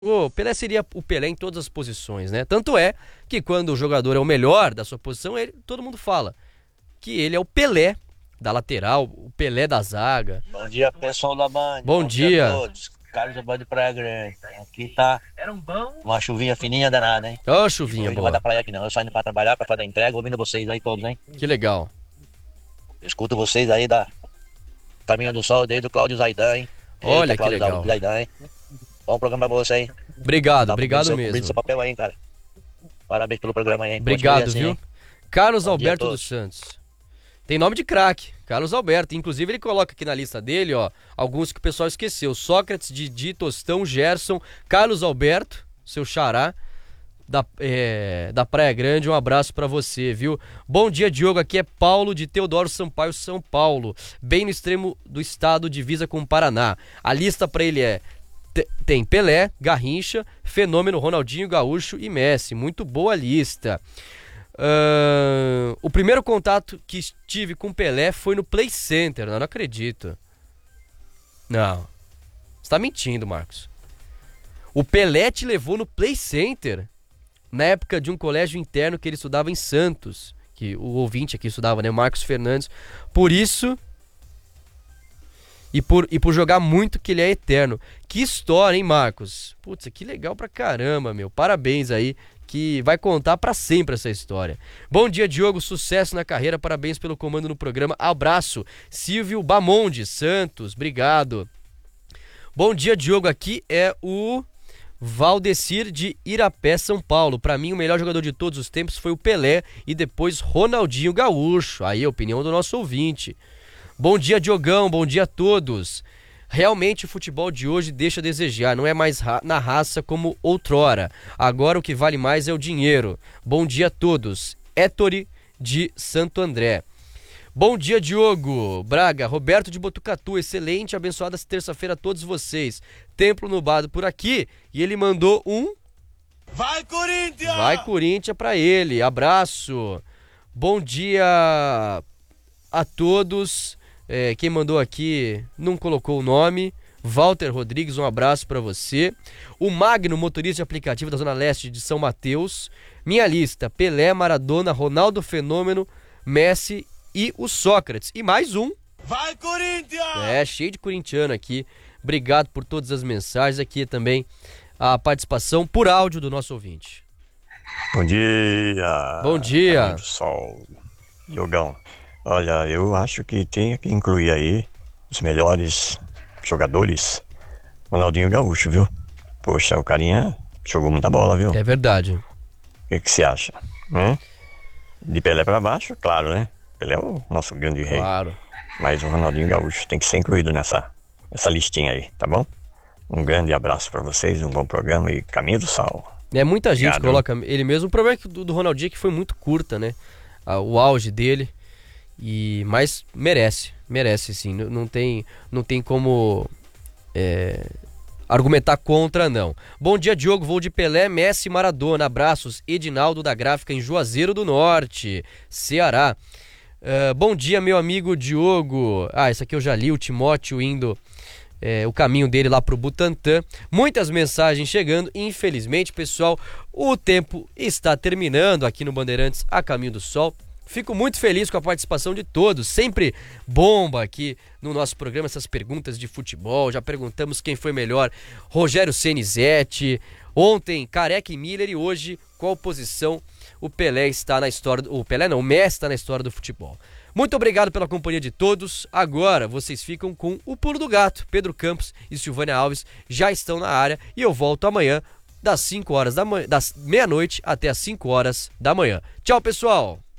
o Pelé seria o Pelé em todas as posições, né? Tanto é que quando o jogador é o melhor da sua posição, todo mundo fala que ele é o Pelé da lateral, o Pelé da zaga. Bom dia, pessoal da Band. Bom Dia dia. a todos. Carlos da Band de Praia Grande. Aqui tá uma chuvinha fininha danada, hein? Ó, chuvinha Hoje não vai boa. dar praia aqui não. Eu saindo pra trabalhar, pra fazer a entrega, ouvindo vocês aí todos, hein? Que legal. Eu escuto vocês aí da Caminho do Sol, desde o Cláudio Zaidan, hein? Olha Eita, que Cláudio legal. Zaidan, hein? Bom programa pra você, hein? Obrigado, Tá obrigado cumprindo mesmo. seu papel aí, hein, cara? Parabéns pelo programa aí, hein? Obrigado, Continue assim, viu? hein? Carlos Bom dia a Alberto todos. dos Santos. Tem nome de craque, Carlos Alberto. Inclusive ele coloca aqui na lista dele, ó, alguns que o pessoal esqueceu. Sócrates, Didi, Tostão, Gerson, Carlos Alberto, seu xará, da Praia Grande. Um abraço pra você, viu? Bom dia, Diogo. Aqui é Paulo de Teodoro Sampaio, São Paulo. Bem no extremo do estado, divisa com o Paraná. A lista pra ele tem Pelé, Garrincha, Fenômeno, Ronaldinho Gaúcho e Messi. Muito boa lista. O primeiro contato que tive com Pelé foi no Play Center. Não acredito. Não. Você tá mentindo, Marcos. O Pelé te levou no Play Center na época de um colégio interno que ele estudava em Santos. Que o ouvinte aqui estudava, né? Marcos Fernandes. Por isso... E por jogar muito, que ele é eterno. Que história, hein, Marcos? Putz, que legal pra caramba, meu. Parabéns aí, que vai contar pra sempre essa história. Bom dia, Diogo. Sucesso na carreira. Parabéns pelo comando no programa. Abraço. Silvio Bamonde Santos. Obrigado. Bom dia, Diogo. Aqui é o Valdecir de Irapé, São Paulo. Pra mim, o melhor jogador de todos os tempos foi o Pelé e depois Ronaldinho Gaúcho. Aí a opinião do nosso ouvinte. Bom dia, Diogão, bom dia a todos. Realmente o futebol de hoje deixa a desejar, não é mais na raça como outrora. Agora o que vale mais é o dinheiro. Bom dia a todos. Héctor de Santo André. Bom dia, Diogo Braga, Roberto de Botucatu. Excelente, abençoada terça-feira a todos vocês. Templo Nubado por aqui e ele mandou um... Vai, Corinthians! Vai, Corinthians, pra ele. Abraço. Bom dia a todos. Quem mandou aqui não colocou o nome. Walter Rodrigues, um abraço pra você. O Magno, motorista de aplicativo da Zona Leste de São Mateus. Minha lista: Pelé, Maradona, Ronaldo Fenômeno, Messi e o Sócrates. E mais um. Vai, Corinthians! Cheio de corintiano aqui. Obrigado por todas as mensagens. Aqui também a participação por áudio do nosso ouvinte. Bom dia. Bom dia. Caminho do Sol. Diogão. Olha, eu acho que tem que incluir aí os melhores jogadores. Ronaldinho Gaúcho, viu? Poxa, o carinha jogou muita bola, viu? É verdade. O que você acha? De Pelé pra baixo, claro, né? Pelé é o nosso grande rei. Claro. Mas o Ronaldinho Gaúcho tem que ser incluído nessa listinha aí, tá bom? Um grande abraço pra vocês, um bom programa e caminho do Sol. Muita gente Obrigado. coloca ele mesmo. O problema é que do Ronaldinho é que foi muito curta, né? O auge dele. Mas merece sim, não tem como argumentar contra, não. Bom dia, Diogo, vou de Pelé, Messi, Maradona. Abraços, Edinaldo da Gráfica em Juazeiro do Norte, Ceará. Bom dia, meu amigo Diogo. Esse aqui eu já li, o Timóteo indo o caminho dele lá pro Butantã. Muitas mensagens chegando. Infelizmente, pessoal, o tempo está terminando aqui no Bandeirantes a Caminho do Sol. Fico muito feliz com a participação de todos. Sempre bomba aqui no nosso programa essas perguntas de futebol. Já perguntamos quem foi melhor. Rogério Senizete. Ontem, Careca e Miller. E hoje, qual posição o Pelé está na história... O Messi está na história do futebol. Muito obrigado pela companhia de todos. Agora, vocês ficam com o Pulo do Gato. Pedro Campos e Silvânia Alves já estão na área. E eu volto amanhã das 5 horas da manhã, das meia-noite até as 5 horas da manhã. Tchau, pessoal!